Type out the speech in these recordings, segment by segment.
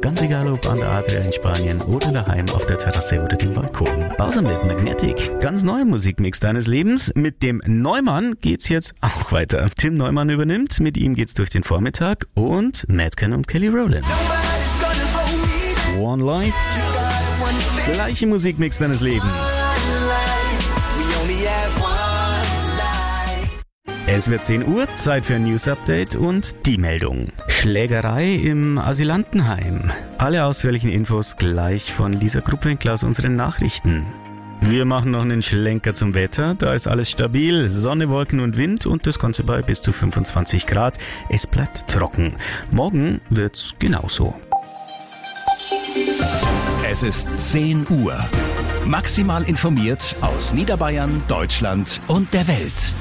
Ganz egal, ob an der Adria in Spanien oder daheim auf der Terrasse oder dem Balkon. Bowser mit Magnetic. Ganz neuer Musikmix deines Lebens. Mit dem Neumann geht's jetzt auch weiter. Tim Neumann übernimmt, mit ihm geht's durch den Vormittag und Madcon und Kelly Rowland. One Life. Gleiche Musikmix deines Lebens. Es wird 10 Uhr, Zeit für ein News-Update und die Meldung. Schlägerei im Asylantenheim. Alle ausführlichen Infos gleich von Lisa Gruppwinkler aus unseren Nachrichten. Wir machen noch einen Schlenker zum Wetter. Da ist alles stabil. Sonne, Wolken und Wind und das Ganze bei bis zu 25 Grad. Es bleibt trocken. Morgen wird's genauso. Es ist 10 Uhr. Maximal informiert aus Niederbayern, Deutschland und der Welt.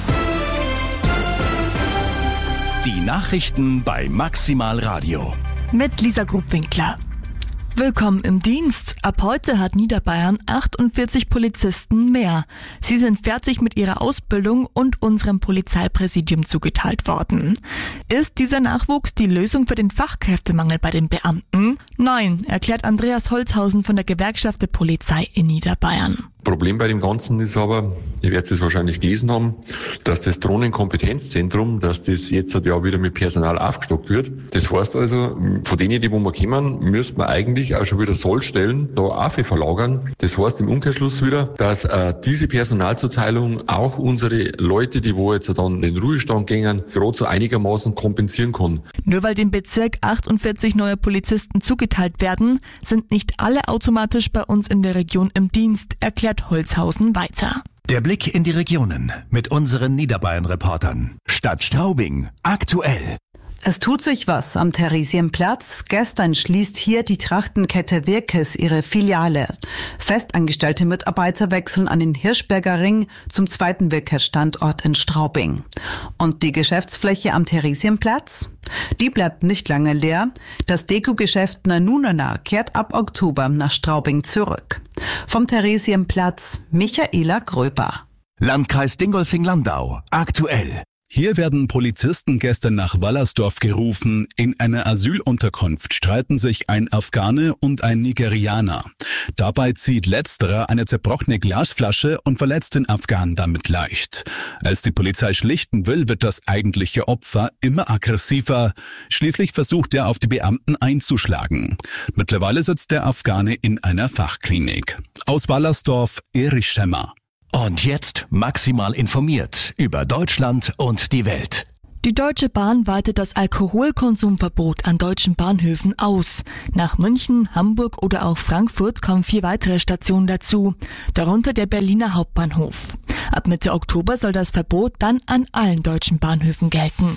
Die Nachrichten bei Maximal Radio. Mit Lisa Gruppwinkler. Willkommen im Dienst. Ab heute hat Niederbayern 48 Polizisten mehr. Sie sind fertig mit ihrer Ausbildung und unserem Polizeipräsidium zugeteilt worden. Ist dieser Nachwuchs die Lösung für den Fachkräftemangel bei den Beamten? Nein, erklärt Andreas Holzhausen von der Gewerkschaft der Polizei in Niederbayern. Problem bei dem Ganzen ist aber, ihr werdet es wahrscheinlich gelesen haben, dass das Drohnenkompetenzzentrum, dass das jetzt ja wieder mit Personal aufgestockt wird. Das heißt also, von denen, die wo wir kommen, müsste man eigentlich auch schon wieder Sollstellen da auch verlagern. Das heißt im Umkehrschluss wieder, dass diese Personalzuteilung auch unsere Leute, die wo jetzt dann in den Ruhestand gehen, gerade so einigermaßen kompensieren kann. Nur weil dem Bezirk 48 neue Polizisten zugeteilt werden, sind nicht alle automatisch bei uns in der Region im Dienst, erklärt Holzhausen weiter. Der Blick in die Regionen mit unseren Niederbayern-Reportern. Stadt Straubing, aktuell. Es tut sich was am Theresienplatz. Gestern schließt hier die Trachtenkette Wirkes ihre Filiale. Festangestellte Mitarbeiter wechseln an den Hirschberger Ring zum zweiten Wirkes-Standort in Straubing. Und die Geschäftsfläche am Theresienplatz? Die bleibt nicht lange leer. Das Deko-Geschäft Nanunana kehrt ab Oktober nach Straubing zurück. Vom Theresienplatz Michaela Gröber. Landkreis Dingolfing-Landau, aktuell. Hier werden Polizisten gestern nach Wallersdorf gerufen. In einer Asylunterkunft streiten sich ein Afghane und ein Nigerianer. Dabei zieht letzterer eine zerbrochene Glasflasche und verletzt den Afghanen damit leicht. Als die Polizei schlichten will, wird das eigentliche Opfer immer aggressiver. Schließlich versucht er, auf die Beamten einzuschlagen. Mittlerweile sitzt der Afghane in einer Fachklinik. Aus Wallersdorf, Erich Schemmer. Und jetzt maximal informiert über Deutschland und die Welt. Die Deutsche Bahn weitet das Alkoholkonsumverbot an deutschen Bahnhöfen aus. Nach München, Hamburg oder auch Frankfurt kommen 4 weitere Stationen dazu, darunter der Berliner Hauptbahnhof. Ab Mitte Oktober soll das Verbot dann an allen deutschen Bahnhöfen gelten.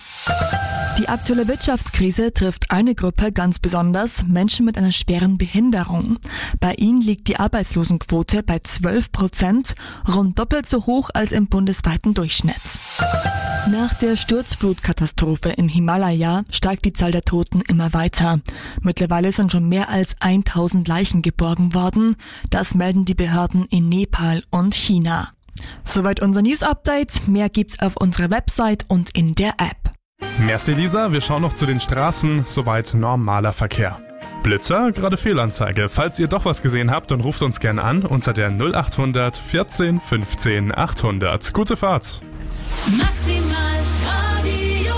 Die aktuelle Wirtschaftskrise trifft eine Gruppe ganz besonders, Menschen mit einer schweren Behinderung. Bei ihnen liegt die Arbeitslosenquote bei 12%, rund doppelt so hoch als im bundesweiten Durchschnitt. Nach der Sturzflutkatastrophe im Himalaya steigt die Zahl der Toten immer weiter. Mittlerweile sind schon mehr als 1000 Leichen geborgen worden. Das melden die Behörden in Nepal und China. Soweit unser News-Update. Mehr gibt's auf unserer Website und in der App. Merci Lisa, wir schauen noch zu den Straßen, soweit normaler Verkehr. Blitzer, gerade Fehlanzeige. Falls ihr doch was gesehen habt, dann ruft uns gerne an unter der 0800 14 15 800. Gute Fahrt! Maximal Radio.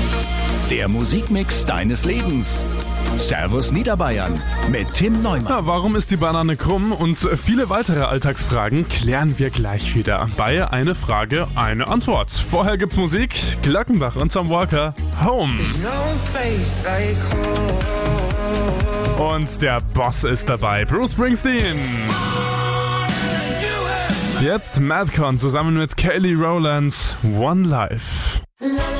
Der Musikmix deines Lebens. Servus Niederbayern mit Tim Neumann. Ja, warum ist die Banane krumm? Und viele weitere Alltagsfragen klären wir gleich wieder. Bei Eine Frage, eine Antwort. Vorher gibt's Musik. Glockenbach und Tom Walker, Home. Und der Boss ist dabei, Bruce Springsteen. Jetzt Madcon zusammen mit Kelly Rowland, One Life.